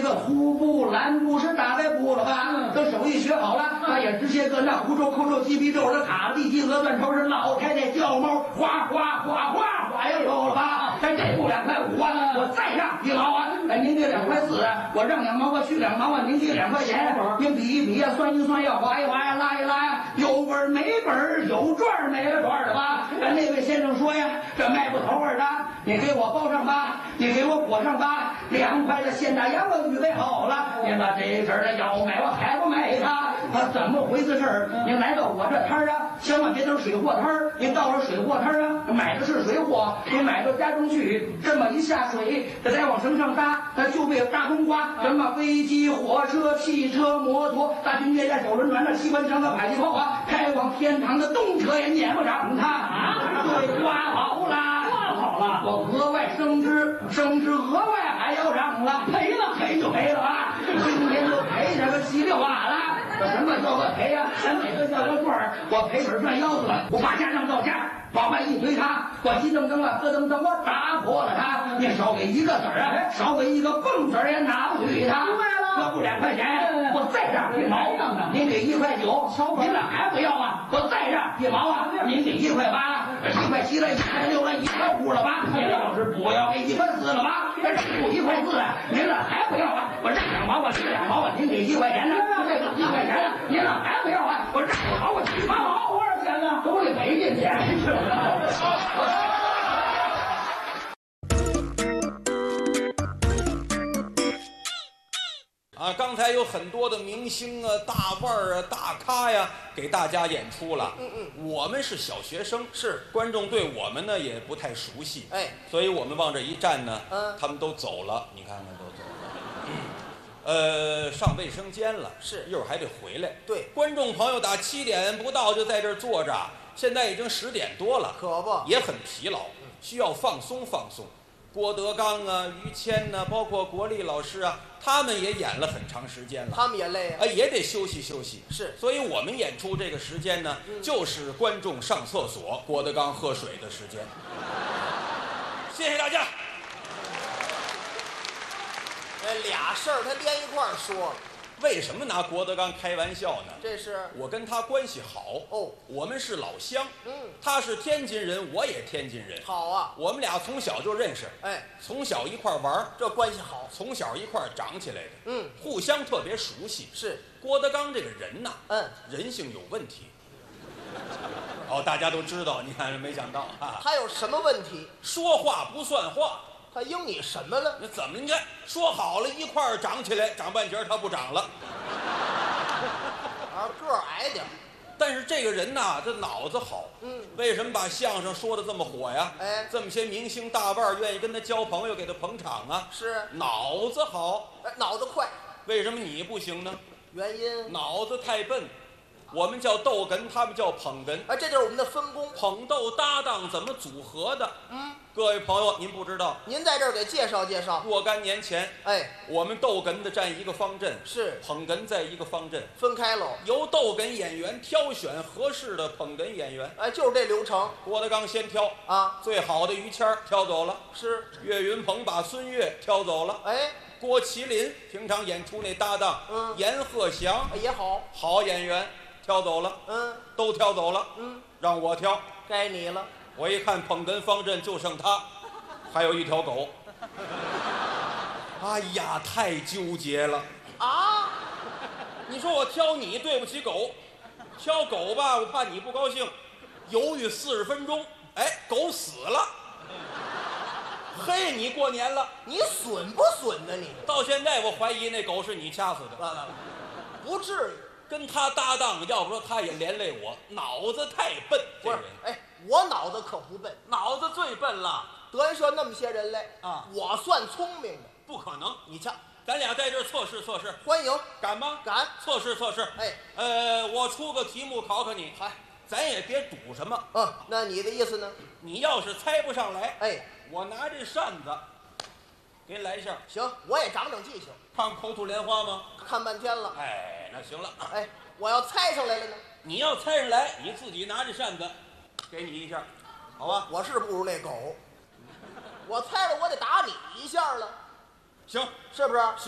些个徒步、蓝步是大概步了吧？等手艺学好了，他也直接搁那胡诌、抠诌、鸡皮皱是卡地鸡鹅断头是老太太叫猫，哗哗哗哗哗又有了吧？咱这步2块5啊，我再让1毛啊，您给2块4啊，我让2毛啊，续2毛啊，您给2块钱，您比一比啊，算一算呀，划一划呀，拉一拉呀，有本没本，有赚没了赚的吧？那位先生说呀，这卖不头味的，你给我包上吧，你给我裹上吧，2块的现大洋我预备好了，您把这阵儿的要买我还不买它？怎么回事儿？您来到我这摊儿啊，千万别等水货摊儿，您到了水货摊儿啊，买的是水货，您买到家中去，这么一下水，这再往绳上搭，就被大冬瓜，什么飞机、火车、汽车、摩托、大军列舰、手轮船、机关枪和迫击炮啊，开往天堂的动车也撵不上它啊！对，刮好了，刮好了，我额外升职额外还要涨了，赔了赔就赔了啊！今天就赔这个稀里哗啦。什么叫个赔呀？咱哪个叫个赚儿？我赔本赚腰子了，我把家让到家，往外一推他，我一蹬蹬啊，咯噔噔，我打破了他。你少给1个子儿啊，少给1个蹦子儿也拿不去他。这不2块钱，我再让1毛，您给1块9，您这还不要啊？我再让1毛啊，您给1块8，1块7了，1块6了，1块5了吧？您要是不要给1块4了吧？这不1块4啊，您这还不要啊？我让2毛啊，2毛啊，您给1块钱呢？这个1块钱，您这还不要啊？我让2毛啊，7毛，多少钱呢？都得赔进去。 啊，刚才有很多的明星啊、大腕儿啊、大咖呀，给大家演出了。我们是小学生， 是观众对我们呢也不太熟悉， 哎， 所以我们往这一站呢，他们都走了，你看看都走了。上卫生间了， 是一会儿还得回来。 对， 观众朋友打7点不到就在这儿坐着，现在已经10点多了， 可不也很疲劳，需要放松放松。郭德纲啊、于谦呐、包括国立老师啊，他们也演了很长时间了， 他们也累啊， 也得休息休息。 是， 所以我们演出这个时间呢，就是观众上厕所、郭德纲喝水的时间。谢谢大家。 俩事儿他连一块儿说了， 为什么拿郭德纲开玩笑呢？ 这是我跟他关系好哦， 我们是老乡，他是天津人，我也天津人， 好啊， 我们俩从小就认识， 哎， 从小一块玩， 这关系好， 从小一块长起来的， 互相特别熟悉。 是郭德纲这个人呐，人性有问题。大家都知道，你看没想到啊， 他有什么问题？ 说话不算话。 他应你什么了？ 那怎么？你看说好了一块儿长起来，长半截他不长了， 个儿矮点。 但是这个人呐，这脑子好。为什么把相声说的这么火呀？这么些明星大腕愿意跟他交朋友，给他捧场啊？ 是脑子好， 脑子快。 为什么你不行呢？ 原因脑子太笨。我们叫逗哏，他们叫捧哏。 这就是我们的分工， 捧逗搭档怎么组合的？各位朋友，您不知道， 您在这儿给介绍介绍。 若干年前，我们逗哏的站一个方阵， 是捧哏在一个方阵， 分开喽。 由逗哏演员挑选合适的捧哏演员， 就是这流程。 郭德纲先挑啊， 最好的于谦挑走了， 是岳云鹏把孙越挑走了，郭麒麟平常演出那搭档，阎鹤祥也好， 好演员。挑走了，都挑走了，让我挑， 该你了。 我一看捧哏方阵就剩他，还有一条狗。哎呀，太纠结了啊！ 你说我挑你对不起狗，挑狗吧，我怕你不高兴，犹豫40分钟，狗死了。嘿，你过年了， 你损不损呢？你到现在我怀疑那狗是你掐死的。 不至于。 跟他搭档，要不说他也连累我，脑子太笨。这人， 我脑子可不笨， 脑子最笨了。 德云社那么些人来啊，我算聪明的， 不可能。 你瞧， 咱俩在这儿测试测试， 欢迎， 敢吗？ 敢， 测试测试。我出个题目考考你，咱也别赌什么。 那你的意思呢？ 你要是猜不上来，我拿这扇子给你来一下。 行，我也长长记性。 看口吐莲花吗？ 看半天了。 那行了。 我要猜上来了呢？ 你要猜上来，你自己拿着扇子，给你一下，好吧？ 我是不如那狗，我猜了我得打你一下了。 行， 是不是？ 行。